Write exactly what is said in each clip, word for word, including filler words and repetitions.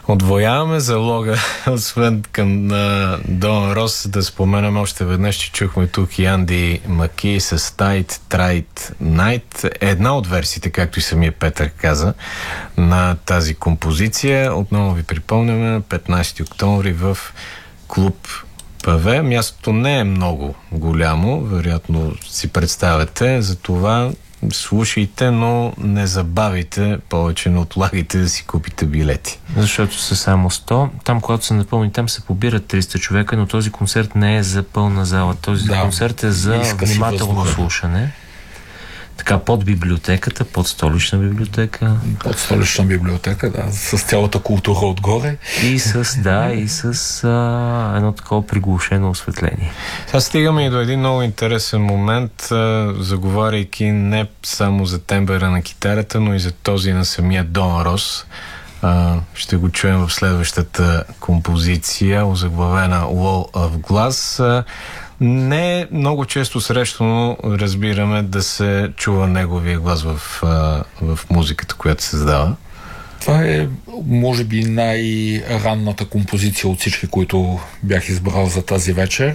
Отвояваме залога, освен към на Дон Рос, да споменем още веднъж, че чухме тук и Анди Маки с Tight, Tried, Night. Една от версиите, както и самия Петър каза, на тази композиция. Отново ви припомняме, на петнайсети октомври в клуб ПВ. Мястото не е много голямо, вероятно си представяте, затова слушайте, но не забавите повече, не отлагайте да си купите билети. Защото са само сто. Там, когато се напълни, там се побират триста човека, но този концерт не е за пълна зала. Този да, концерт е за внимателно слушане. Така, под библиотеката, под столична библиотека. Под столична библиотека, да, с цялата култура отгоре. И с, да, и с а, едно такова приглушено осветление. Сега стигаме и до един много интересен момент, а, заговаряйки не само за тембъра на китарата, но и за този на самия Дон Рос. А, ще го чуем в следващата композиция, озаглавена Wall of Glass. А, не е много често срещано, разбираме, да се чува неговия глас в, в музиката, която се създава. Това е, може би, най-ранната композиция от всички, които бях избрал за тази вечер.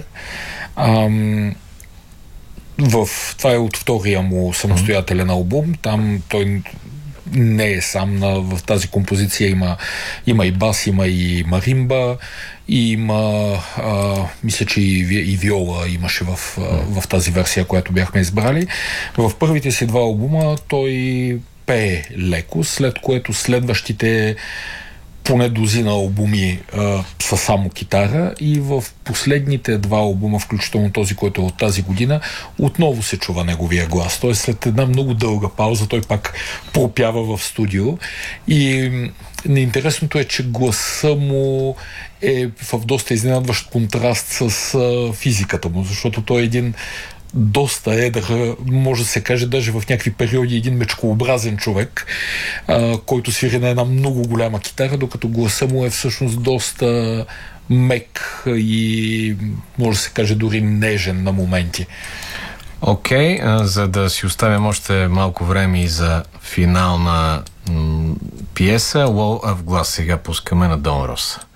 Ам, в, това е от втория му самостоятелен албум. Там той не е сам. На, в тази композиция има, има и бас, има и маримба, има, а, мисля, че и, и виола имаше в, в тази версия, която бяхме избрали. В първите си два албума той пее леко, след което следващите поне дозина албуми а, са само китара, и в последните два албума, включително този, който е от тази година, отново се чува неговия глас. Тоест след една много дълга пауза той пак пропява в студио, и неинтересното е, че гласа му е в доста изненадващ контраст с а, физиката му, защото той е един доста едър, може да се каже даже в някакви периоди един мечкообразен човек, а, който свири на една много голяма китара, докато гласа му е всъщност доста мек и може да се каже дори нежен на моменти. Окей, okay, за да си оставим още малко време и за финална м- пиеса, Wall of Glass сега пускаме на Дон Рос.